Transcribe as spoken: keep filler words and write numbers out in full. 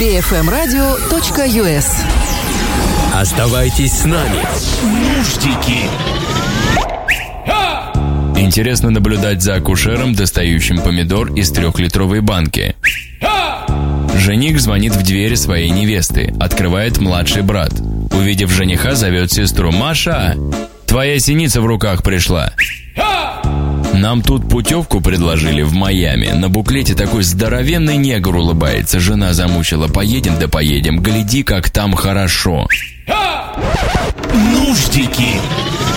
би эф эм радио точка ю эс. Оставайтесь с нами. Нуждики. Интересно наблюдать за акушером, достающим помидор из трехлитровой банки. Жених звонит в дверь своей невесты. Открывает младший брат. Увидев жениха, зовет сестру. «Маша, твоя синица в руках пришла». Нам тут путевку предложили в Майами. На буклете такой здоровенный негр улыбается. Жена замучила. «Поедем, да поедем. Гляди, как там хорошо». Нуждики.